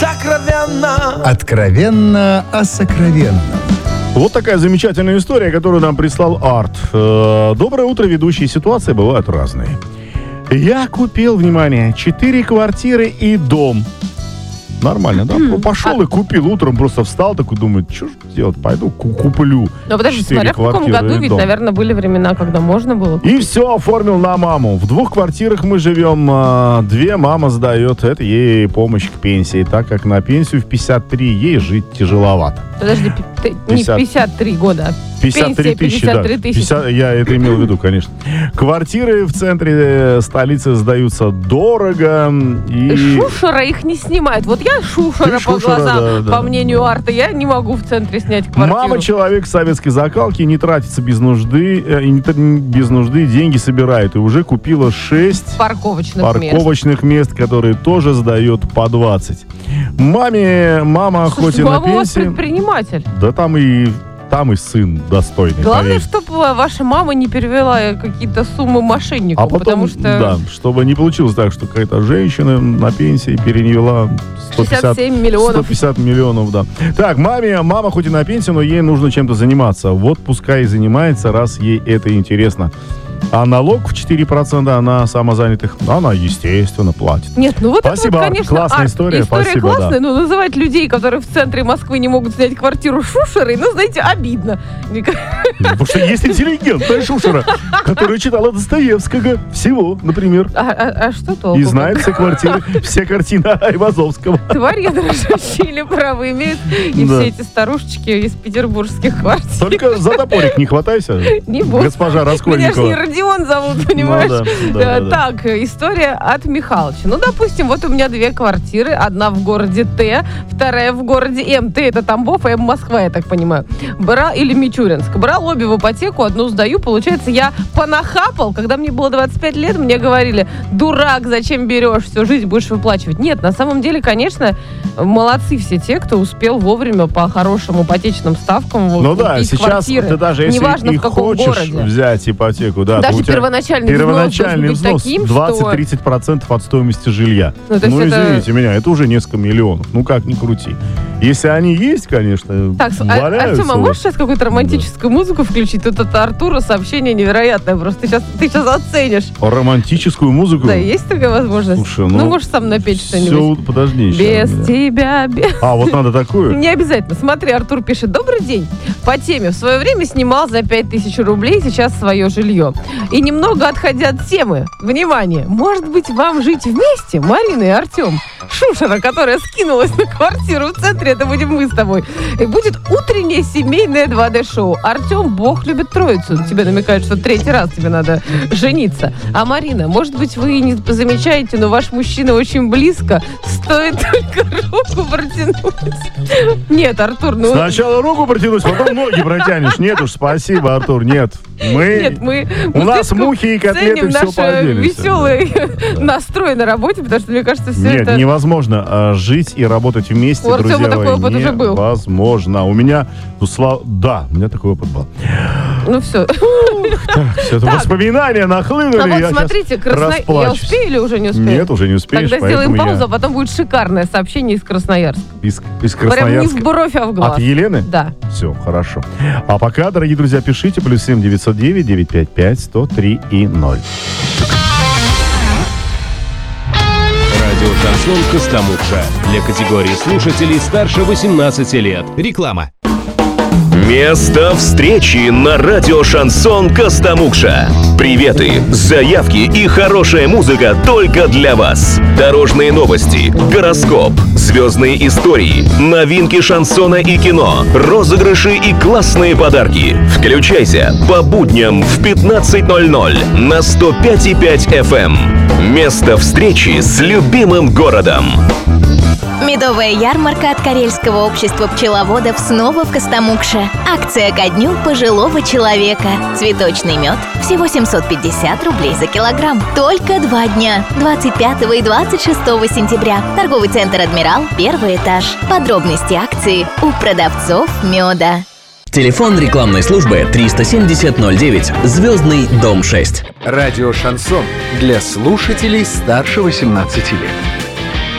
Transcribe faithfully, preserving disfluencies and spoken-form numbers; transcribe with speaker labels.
Speaker 1: сокровенно.
Speaker 2: Откровенно о сокровенном.
Speaker 3: Вот такая замечательная история, которую нам прислал Арт. Э, Доброе утро, ведущие. Ситуации бывают разные. Я купил, внимание, четыре квартиры и дом. Нормально, да? Ну, пошел и купил. Утром просто встал, такой, думает, что же делать? Пойду ку- куплю.
Speaker 4: Ну, подожди,
Speaker 3: четыре
Speaker 4: смотря в каком
Speaker 3: квартиры
Speaker 4: году,
Speaker 3: и
Speaker 4: ведь,
Speaker 3: дом.
Speaker 4: наверное, были времена, когда можно было.
Speaker 3: И все оформил на маму. В двух квартирах мы живем. а, Две мама сдает. Это ей помощь к пенсии. Так как на пенсию в пятьдесят три ей жить тяжеловато.
Speaker 4: Подожди, пи- ты- не
Speaker 3: пятьдесят.
Speaker 4: пятьдесят три года, а
Speaker 3: пятьдесят три
Speaker 4: пенсия
Speaker 3: тысячи, да.
Speaker 4: пятьдесят три тысячи.
Speaker 3: пятьдесят я это имел в виду, конечно. Квартиры в центре столицы сдаются дорого. И...
Speaker 4: Шушера их не снимают. Вот я шушера
Speaker 3: Ты
Speaker 4: по
Speaker 3: шушера,
Speaker 4: глазам,
Speaker 3: да, да.
Speaker 4: по мнению Арта, я не могу в центре снять квартиру.
Speaker 3: Мама человек советской закалки, не тратится без нужды, э, не тр- без нужды, деньги собирает. И уже купила шесть
Speaker 4: Парковочных мест.
Speaker 3: парковочных мест, которые тоже сдает по двадцать. Маме, мама
Speaker 4: Слушай,
Speaker 3: хоть и
Speaker 4: мама
Speaker 3: на
Speaker 4: у вас
Speaker 3: пенсии,
Speaker 4: предприниматель.
Speaker 3: да там и там и сын достойный.
Speaker 4: Главное,
Speaker 3: поверь.
Speaker 4: чтобы ваша мама не перевела какие-то суммы мошеннику,
Speaker 3: А потом,
Speaker 4: потому что
Speaker 3: да, чтобы не получилось так, что какая-то женщина на пенсии перевела сто пятьдесят,
Speaker 4: шестьдесят семь миллионов.
Speaker 3: сто пятьдесят миллионов, да. Так, маме, мама хоть и на пенсии, но ей нужно чем-то заниматься. Вот пускай и занимается, раз ей это интересно. А налог в четыре процента на самозанятых, она, естественно, платит.
Speaker 4: Нет, ну вот
Speaker 3: Спасибо,
Speaker 4: это вот,
Speaker 3: Арт,
Speaker 4: конечно,
Speaker 3: классная
Speaker 4: Арт,
Speaker 3: история,
Speaker 4: история
Speaker 3: спасибо,
Speaker 4: классная,
Speaker 3: да.
Speaker 4: но называть людей, которые в центре Москвы не могут снять квартиру шушерой, ну, знаете, обидно.
Speaker 3: Потому что есть интеллигентная шушера, которая читала Достоевского всего, например.
Speaker 4: А, а- а что толку?
Speaker 3: И знает все квартиры, все картины Айвазовского.
Speaker 4: Тварь я дрожащая или право имеет, и
Speaker 3: Да.
Speaker 4: все эти старушечки из петербургских квартир.
Speaker 3: Только за топорик не хватайся,
Speaker 4: Не буду.
Speaker 3: госпожа
Speaker 4: Меня ж не
Speaker 3: Раскольникова.
Speaker 4: Родион зовут, понимаешь?
Speaker 3: Ну да, да,
Speaker 4: Э,
Speaker 3: да, да.
Speaker 4: Так, история от Михалыча. Ну, допустим, вот у меня две квартиры. Одна в городе Т, вторая в городе М. Т это Тамбов, а М Москва, я так понимаю. Брал, или Мичуринск. Брал обе в ипотеку, одну сдаю. Получается, я понахапал. Когда мне было двадцать пять лет, мне говорили, дурак, зачем берешь, всю жизнь будешь выплачивать. Нет, на самом деле, конечно, молодцы все те, кто успел вовремя по хорошим ипотечным ставкам
Speaker 3: Ну
Speaker 4: купить
Speaker 3: да, сейчас
Speaker 4: квартиры.
Speaker 3: ты даже если
Speaker 4: Неважно,
Speaker 3: и
Speaker 4: в каком
Speaker 3: хочешь
Speaker 4: городе.
Speaker 3: взять ипотеку, да,
Speaker 4: Даже
Speaker 3: то у тебя
Speaker 4: первоначальный,
Speaker 3: первоначальный
Speaker 4: взнос должен быть
Speaker 3: взнос
Speaker 4: таким,
Speaker 3: двадцать-тридцать процентов от стоимости жилья.
Speaker 4: Ну, то есть
Speaker 3: Ну,
Speaker 4: это-
Speaker 3: извините меня, это уже несколько миллионов. Ну, как ни крути. Если они есть, конечно,
Speaker 4: Так, а,
Speaker 3: валяются.
Speaker 4: Артем, а
Speaker 3: вот.
Speaker 4: можешь сейчас какую-то романтическую музыку включить? Тут от Артура сообщение невероятное. Просто ты сейчас, ты сейчас оценишь.
Speaker 3: Романтическую музыку?
Speaker 4: Да, есть такая возможность?
Speaker 3: Слушай, ну,
Speaker 4: можешь сам напеть
Speaker 3: Все,
Speaker 4: что-нибудь.
Speaker 3: подожди еще.
Speaker 4: Без тебя, без...
Speaker 3: А, вот надо такую?
Speaker 4: Не обязательно. Смотри, Артур пишет. Добрый день. По теме. В свое время снимал за пять тысяч рублей сейчас свое жилье. И немного отходя от темы. Внимание. Может быть, вам жить вместе, Марина и Артем? Шушера, которая скинулась на квартиру в центре, это будем мы с тобой. И будет утреннее семейное два дэ-шоу. Артем, Бог любит троицу. Тебе намекают, что третий раз тебе надо жениться. А Марина, может быть, вы и не замечаете, но ваш мужчина очень близко. Стоит только руку протянуть. Нет, Артур, ну...
Speaker 3: Сначала руку протянуть, потом ноги протянешь. Нет уж, спасибо, Артур, нет. Мы...
Speaker 4: Нет, мы...
Speaker 3: У
Speaker 4: мы
Speaker 3: нас
Speaker 4: слишком
Speaker 3: мухи и котлеты,
Speaker 4: ценим
Speaker 3: все
Speaker 4: наш
Speaker 3: по отдельности.
Speaker 4: веселый настрой на работе, потому что, мне кажется, все
Speaker 3: Нет,
Speaker 4: это...
Speaker 3: невозможно а, жить и работать вместе,
Speaker 4: У Артема
Speaker 3: друзья
Speaker 4: такой
Speaker 3: мои.
Speaker 4: опыт уже был.
Speaker 3: Невозможно. У меня, ну, слава... Да, у меня такой опыт был.
Speaker 4: Ну все.
Speaker 3: Так, все это
Speaker 4: Так.
Speaker 3: воспоминания нахлынули.
Speaker 4: А вот
Speaker 3: я
Speaker 4: смотрите,
Speaker 3: щас
Speaker 4: Красно... я
Speaker 3: расплачусь.
Speaker 4: успею или уже не успею?
Speaker 3: Нет, уже не успеешь,
Speaker 4: Тогда сделаем
Speaker 3: поэтому
Speaker 4: паузу,
Speaker 3: я
Speaker 4: а потом будет шикарное сообщение из Красноярска.
Speaker 3: из, из
Speaker 4: Прям не
Speaker 3: Красноярска.
Speaker 4: в бровь, а в глаз.
Speaker 3: От Елены?
Speaker 4: Да.
Speaker 3: Все, хорошо. А пока, дорогие друзья, пишите плюс семь девятьсот девять девятьсот пятьдесят пять сто три и ноль.
Speaker 5: Радио «Шансон Костомукша». Для категории слушателей старше восемнадцати лет.
Speaker 6: Реклама.
Speaker 7: Место встречи на радио «Шансон Костомукша». Приветы, заявки и хорошая музыка только для вас. Дорожные новости, гороскоп, звездные истории, новинки шансона и кино, розыгрыши и классные подарки. Включайся по будням в пятнадцать ноль ноль на сто пять и пять эф эм. Место встречи с любимым городом.
Speaker 8: Медовая ярмарка от Карельского общества пчеловодов снова в Костомукше. Акция ко дню пожилого человека. Цветочный мед всего семьсот пятьдесят рублей за килограмм. Только два дня. двадцать пятого и двадцать шестого сентября. Торговый центр «Адмирал», первый этаж. Подробности акции у продавцов меда.
Speaker 6: Телефон рекламной службы триста семьдесят ноль девять, Звездный дом шесть.
Speaker 1: Радио «Шансон» для слушателей старше восемнадцати лет.